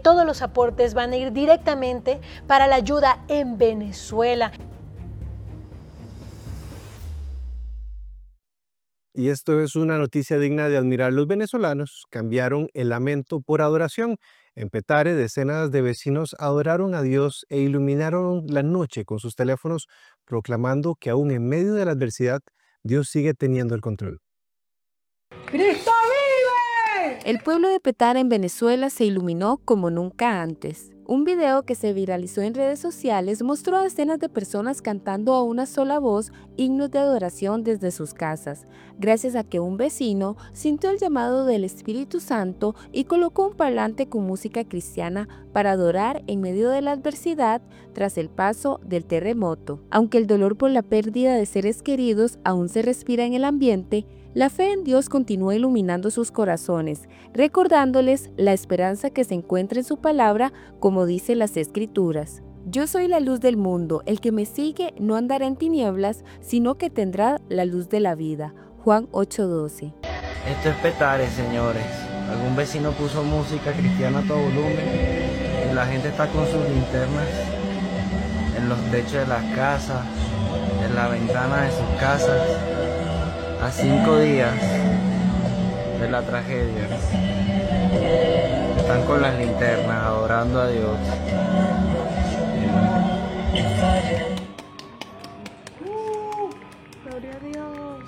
todos los aportes van a ir directamente para la ayuda en Venezuela. Y esto es una noticia digna de admirar. Los venezolanos cambiaron el lamento por adoración. En Petare, decenas de vecinos adoraron a Dios e iluminaron la noche con sus teléfonos, proclamando que aún en medio de la adversidad, Dios sigue teniendo el control. ¡Cristo vive! El pueblo de Petare en Venezuela se iluminó como nunca antes. Un video que se viralizó en redes sociales mostró a decenas de personas cantando a una sola voz himnos de adoración desde sus casas, gracias a que un vecino sintió el llamado del Espíritu Santo y colocó un parlante con música cristiana para adorar en medio de la adversidad tras el paso del terremoto. Aunque el dolor por la pérdida de seres queridos aún se respira en el ambiente, la fe en Dios continúa iluminando sus corazones, recordándoles la esperanza que se encuentra en su palabra, como dice las Escrituras. Yo soy la luz del mundo, el que me sigue no andará en tinieblas, sino que tendrá la luz de la vida. Juan 8:12. Esto es Petare, señores. Algún vecino puso música cristiana a todo volumen y la gente está con sus linternas en los techos de las casas, en la ventana de sus casas. A 5 días de la tragedia, están con las linternas adorando a Dios. ¡Gloria a Dios!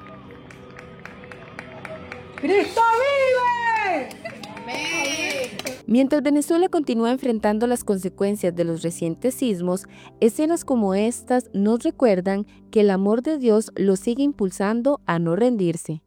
¡Cristo vive! Mientras Venezuela continúa enfrentando las consecuencias de los recientes sismos, escenas como estas nos recuerdan que el amor de Dios los sigue impulsando a no rendirse.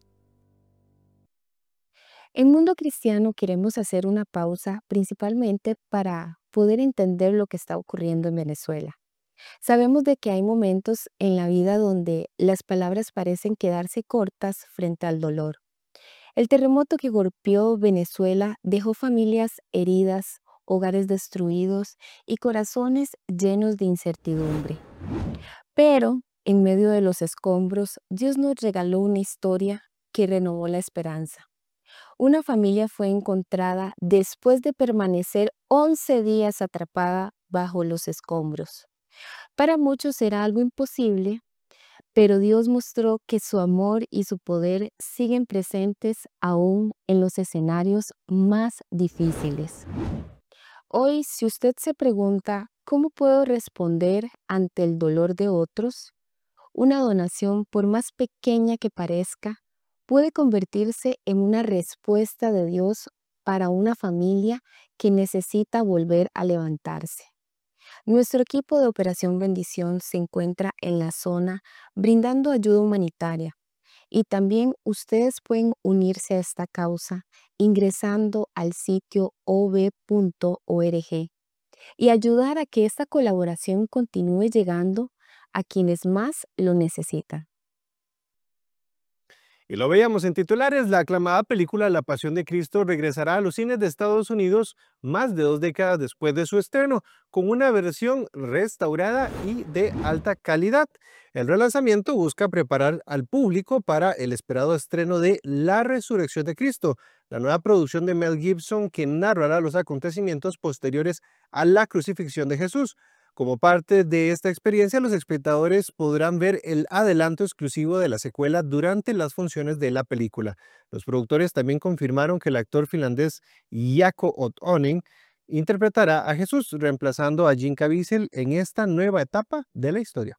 En Mundo Cristiano queremos hacer una pausa principalmente para poder entender lo que está ocurriendo en Venezuela. Sabemos de que hay momentos en la vida donde las palabras parecen quedarse cortas frente al dolor. El terremoto que golpeó Venezuela dejó familias heridas, hogares destruidos y corazones llenos de incertidumbre. Pero, en medio de los escombros, Dios nos regaló una historia que renovó la esperanza. Una familia fue encontrada después de permanecer 11 días atrapada bajo los escombros. Para muchos era algo imposible, pero Dios mostró que su amor y su poder siguen presentes aún en los escenarios más difíciles. Hoy, si usted se pregunta, ¿cómo puedo responder ante el dolor de otros? Una donación, por más pequeña que parezca, puede convertirse en una respuesta de Dios para una familia que necesita volver a levantarse. Nuestro equipo de Operación Bendición se encuentra en la zona brindando ayuda humanitaria y también ustedes pueden unirse a esta causa ingresando al sitio ov.org y ayudar a que esta colaboración continúe llegando a quienes más lo necesitan. Y lo veíamos en titulares, la aclamada película La Pasión de Cristo regresará a los cines de Estados Unidos más de 2 décadas después de su estreno, con una versión restaurada y de alta calidad. El relanzamiento busca preparar al público para el esperado estreno de La Resurrección de Cristo, la nueva producción de Mel Gibson que narrará los acontecimientos posteriores a la crucifixión de Jesús. Como parte de esta experiencia, los espectadores podrán ver el adelanto exclusivo de la secuela durante las funciones de la película. Los productores también confirmaron que el actor finlandés Jaakko Ottonen interpretará a Jesús, reemplazando a Jim Caviezel en esta nueva etapa de la historia.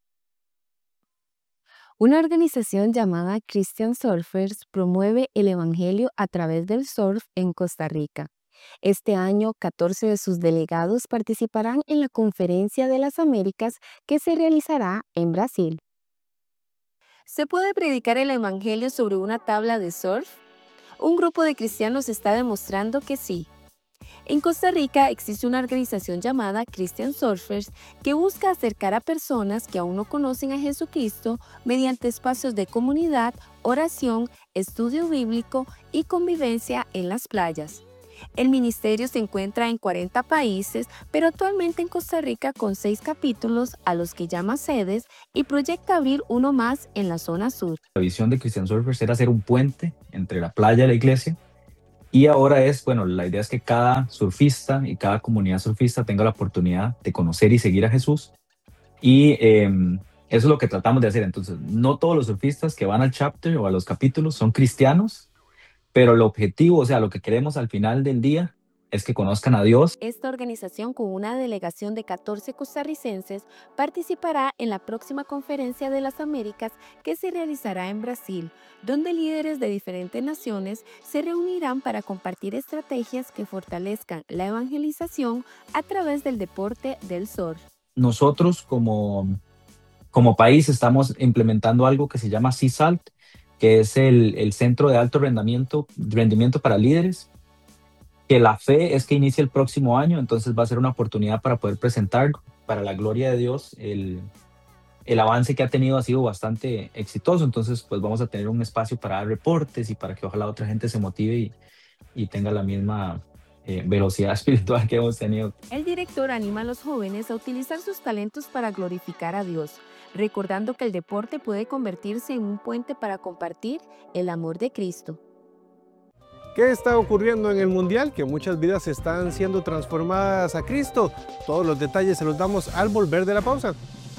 Una organización llamada Christian Surfers promueve el evangelio a través del surf en Costa Rica. Este año, 14 de sus delegados participarán en la Conferencia de las Américas que se realizará en Brasil. ¿Se puede predicar el evangelio sobre una tabla de surf? Un grupo de cristianos está demostrando que sí. En Costa Rica existe una organización llamada Christian Surfers que busca acercar a personas que aún no conocen a Jesucristo mediante espacios de comunidad, oración, estudio bíblico y convivencia en las playas. El ministerio se encuentra en 40 países, pero actualmente en Costa Rica con 6 capítulos a los que llama sedes y proyecta abrir uno más en la zona sur. La visión de Christian Surfers era hacer un puente entre la playa y la iglesia Y ahora bueno, la idea es que cada surfista y cada comunidad surfista tenga la oportunidad de conocer y seguir a Jesús. Y eso es lo que tratamos de hacer. Entonces, no todos los surfistas que van al chapter o a los capítulos son cristianos, pero el objetivo, o sea, lo que queremos al final del día es que conozcan a Dios. Esta organización, con una delegación de 14 costarricenses, participará en la próxima Conferencia de las Américas que se realizará en Brasil, donde líderes de diferentes naciones se reunirán para compartir estrategias que fortalezcan la evangelización a través del deporte del surf. Nosotros como país estamos implementando algo que se llama CSALT, que es el Centro de Alto Rendimiento para Líderes, que la fe es que inicia el próximo año, entonces va a ser una oportunidad para poder presentar, para la gloria de Dios, el avance que ha tenido ha sido bastante exitoso, entonces pues vamos a tener un espacio para dar reportes y para que ojalá otra gente se motive y tenga la misma velocidad espiritual que hemos tenido. El director anima a los jóvenes a utilizar sus talentos para glorificar a Dios, recordando que el deporte puede convertirse en un puente para compartir el amor de Cristo. ¿Qué está ocurriendo en el Mundial? Que muchas vidas están siendo transformadas a Cristo. Todos los detalles se los damos al volver de la pausa.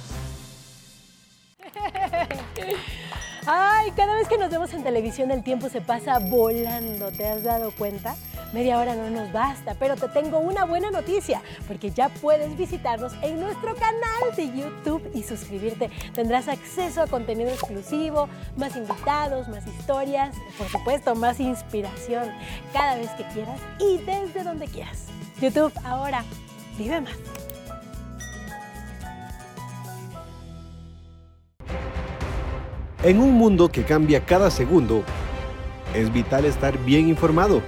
Ay, cada vez que nos vemos en televisión el tiempo se pasa volando, ¿te has dado cuenta? Media hora no nos basta, pero te tengo una buena noticia, porque ya puedes visitarnos en nuestro canal de YouTube y suscribirte. Tendrás acceso a contenido exclusivo, más invitados, más historias, por supuesto, más inspiración, cada vez que quieras y desde donde quieras. YouTube, ahora, vive más. En un mundo que cambia cada segundo, es vital estar bien informado.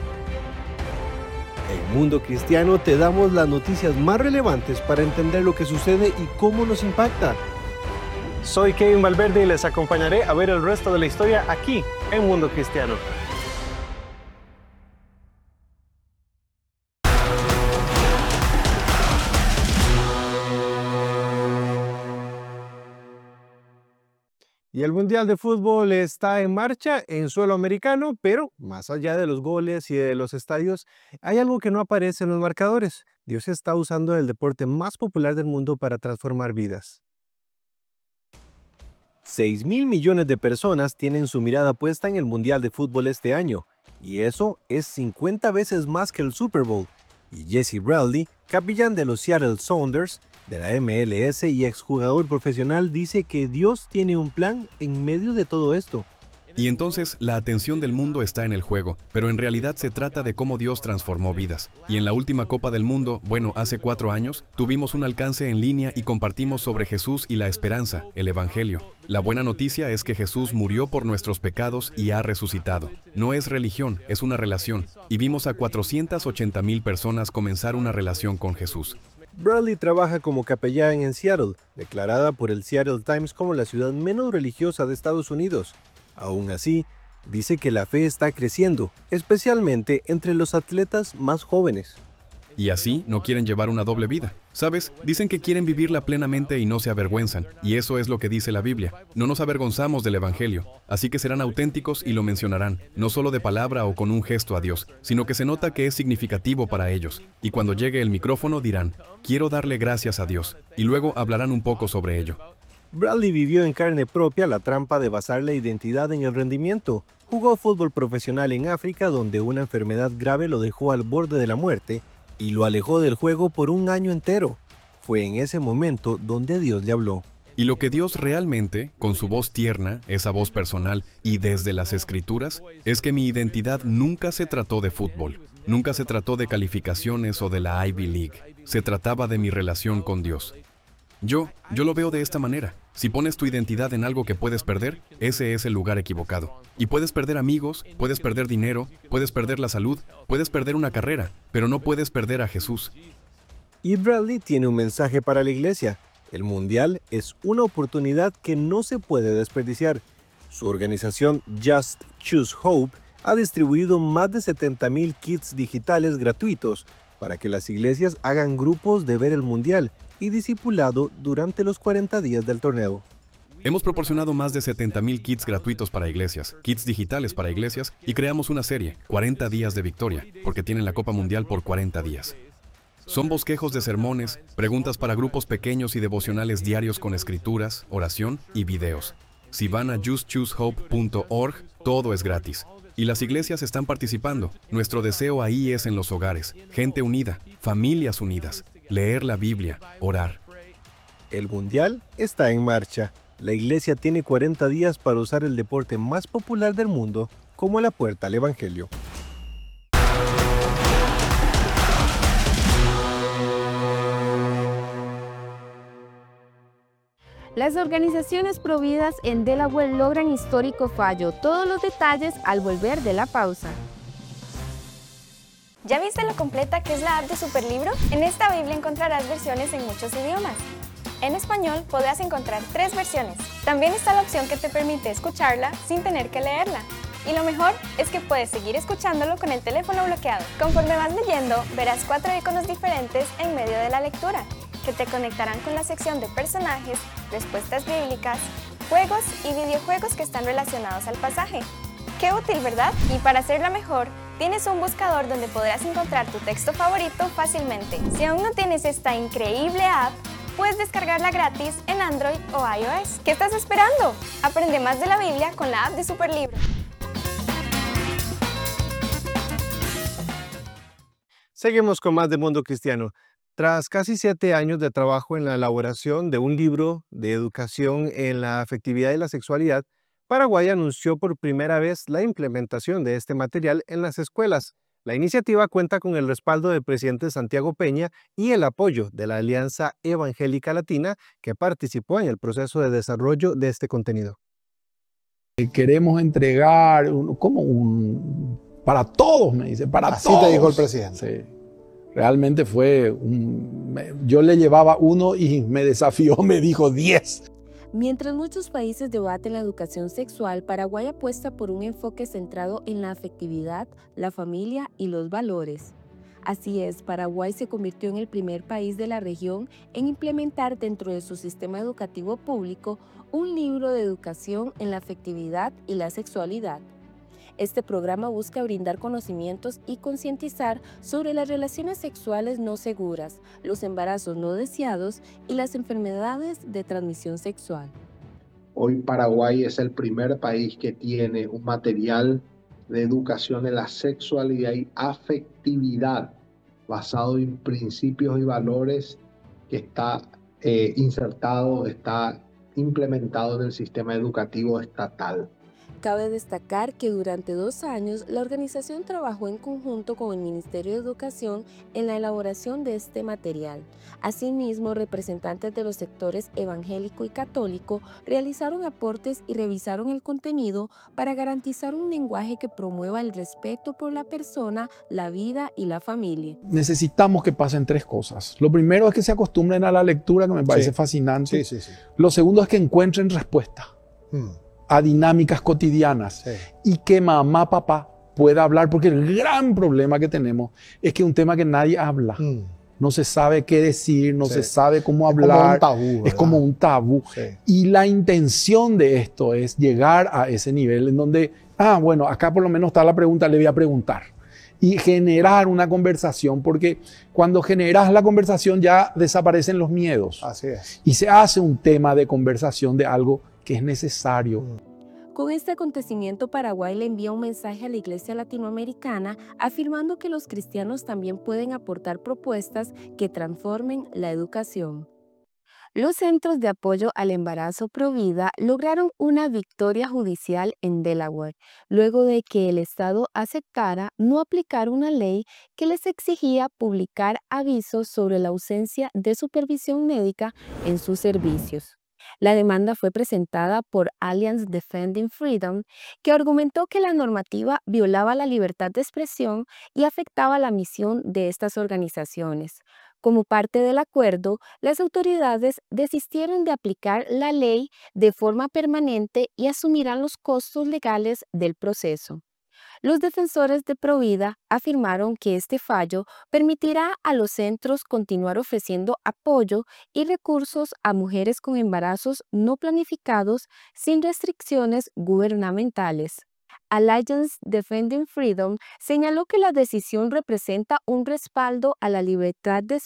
En Mundo Cristiano te damos las noticias más relevantes para entender lo que sucede y cómo nos impacta. Soy Kevin Valverde y les acompañaré a ver el resto de la historia aquí en Mundo Cristiano. Y el Mundial de Fútbol está en marcha en suelo americano, pero más allá de los goles y de los estadios, hay algo que no aparece en los marcadores. Dios está usando el deporte más popular del mundo para transformar vidas. 6.000 millones de personas tienen su mirada puesta en el Mundial de Fútbol este año, y eso es 50 veces más que el Super Bowl. Y Jesse Bradley, capellán de los Seattle Sounders, de la MLS y exjugador profesional, dice que Dios tiene un plan en medio de todo esto. Y entonces la atención del mundo está en el juego, pero en realidad se trata de cómo Dios transformó vidas. Y en la última Copa del Mundo, hace 4 años, tuvimos un alcance en línea y compartimos sobre Jesús y la esperanza, el Evangelio. La buena noticia es que Jesús murió por nuestros pecados y ha resucitado. No es religión, es una relación. Y vimos a 480,000 personas comenzar una relación con Jesús. Bradley trabaja como capellán en Seattle, declarada por el Seattle Times como la ciudad menos religiosa de Estados Unidos. Aún así, dice que la fe está creciendo, especialmente entre los atletas más jóvenes. Y así no quieren llevar una doble vida. ¿Sabes? Dicen que quieren vivirla plenamente y no se avergüenzan. Y eso es lo que dice la Biblia. No nos avergonzamos del Evangelio. Así que serán auténticos y lo mencionarán, no solo de palabra o con un gesto a Dios, sino que se nota que es significativo para ellos. Y cuando llegue el micrófono dirán, quiero darle gracias a Dios. Y luego hablarán un poco sobre ello. Bradley vivió en carne propia la trampa de basar la identidad en el rendimiento. Jugó fútbol profesional en África, donde una enfermedad grave lo dejó al borde de la muerte y lo alejó del juego por un año entero. Fue en ese momento donde Dios le habló. Y lo que Dios realmente, con su voz tierna, esa voz personal y desde las Escrituras, es que mi identidad nunca se trató de fútbol, nunca se trató de calificaciones o de la Ivy League. Se trataba de mi relación con Dios. Yo lo veo de esta manera. Si pones tu identidad en algo que puedes perder, ese es el lugar equivocado. Y puedes perder amigos, puedes perder dinero, puedes perder la salud, puedes perder una carrera, pero no puedes perder a Jesús. Y Bradley tiene un mensaje para la iglesia. El Mundial es una oportunidad que no se puede desperdiciar. Su organización Just Choose Hope ha distribuido más de 70,000 kits digitales gratuitos para que las iglesias hagan grupos de ver el Mundial y discipulado durante los 40 días del torneo. Hemos proporcionado más de 70,000 kits gratuitos para iglesias, kits digitales para iglesias y creamos una serie, 40 días de victoria, porque tienen la Copa Mundial por 40 días. Son bosquejos de sermones, preguntas para grupos pequeños y devocionales diarios con escrituras, oración y videos. Si van a justchoosehope.org, todo es gratis. Y las iglesias están participando. Nuestro deseo ahí es en los hogares, gente unida, familias unidas, leer la Biblia, orar. El Mundial está en marcha. La iglesia tiene 40 días para usar el deporte más popular del mundo como la puerta al Evangelio. Las organizaciones providas en Delaware logran histórico fallo. Todos los detalles al volver de la pausa. ¿Ya viste lo completa que es la app de Superlibro? En esta Biblia encontrarás versiones en muchos idiomas. En español podrás encontrar 3 versiones. También está la opción que te permite escucharla sin tener que leerla. Y lo mejor es que puedes seguir escuchándolo con el teléfono bloqueado. Conforme vas leyendo, verás 4 iconos diferentes en medio de la lectura, que te conectarán con la sección de personajes, respuestas bíblicas, juegos y videojuegos que están relacionados al pasaje. ¡Qué útil!, ¿verdad? Y para hacerla mejor, tienes un buscador donde podrás encontrar tu texto favorito fácilmente. Si aún no tienes esta increíble app, puedes descargarla gratis en Android o iOS. ¿Qué estás esperando? Aprende más de la Biblia con la app de Superlibro. Seguimos con más de Mundo Cristiano. Tras casi 7 años de trabajo en la elaboración de un libro de educación en la afectividad y la sexualidad, Paraguay anunció por primera vez la implementación de este material en las escuelas. La iniciativa cuenta con el respaldo del presidente Santiago Peña y el apoyo de la Alianza Evangélica Latina, que participó en el proceso de desarrollo de este contenido. Queremos entregar para todos, me dice, para Así todos. te dijo el presidente. Sí. Realmente yo le llevaba 1 y me desafió, me dijo 10. Mientras muchos países debaten la educación sexual, Paraguay apuesta por un enfoque centrado en la afectividad, la familia y los valores. Así es, Paraguay se convirtió en el primer país de la región en implementar dentro de su sistema educativo público un libro de educación en la afectividad y la sexualidad. Este programa busca brindar conocimientos y concientizar sobre las relaciones sexuales no seguras, los embarazos no deseados y las enfermedades de transmisión sexual. Hoy Paraguay es el primer país que tiene un material de educación en la sexualidad y afectividad basado en principios y valores que está insertado, está implementado en el sistema educativo estatal. Cabe destacar que durante 2 años la organización trabajó en conjunto con el Ministerio de Educación en la elaboración de este material. Asimismo, representantes de los sectores evangélico y católico realizaron aportes y revisaron el contenido para garantizar un lenguaje que promueva el respeto por la persona, la vida y la familia. Necesitamos que pasen 3 cosas. Lo primero es que se acostumbren a la lectura, que me parece fascinante. Sí. Lo segundo es que encuentren respuesta a dinámicas cotidianas y que mamá, papá pueda hablar, porque el gran problema que tenemos es que es un tema que nadie habla. No se sabe qué decir, no se sabe cómo hablar. Es como un tabú. Sí. Y la intención de esto es llegar a ese nivel en donde, bueno, acá por lo menos está la pregunta, le voy a preguntar. Y generar una conversación, porque cuando generas la conversación ya desaparecen los miedos. Así es. Y se hace un tema de conversación de algo que es necesario. Con este acontecimiento, Paraguay le envía un mensaje a la Iglesia latinoamericana afirmando que los cristianos también pueden aportar propuestas que transformen la educación. Los centros de apoyo al embarazo Provida lograron una victoria judicial en Delaware, luego de que el Estado aceptara no aplicar una ley que les exigía publicar avisos sobre la ausencia de supervisión médica en sus servicios. La demanda fue presentada por Alliance Defending Freedom, que argumentó que la normativa violaba la libertad de expresión y afectaba la misión de estas organizaciones. Como parte del acuerdo, las autoridades desistieron de aplicar la ley de forma permanente y asumirán los costos legales del proceso. Los defensores de Provida afirmaron que este fallo permitirá a los centros continuar ofreciendo apoyo y recursos a mujeres con embarazos no planificados sin restricciones gubernamentales. Alliance Defending Freedom señaló que la decisión representa un respaldo a la libertad de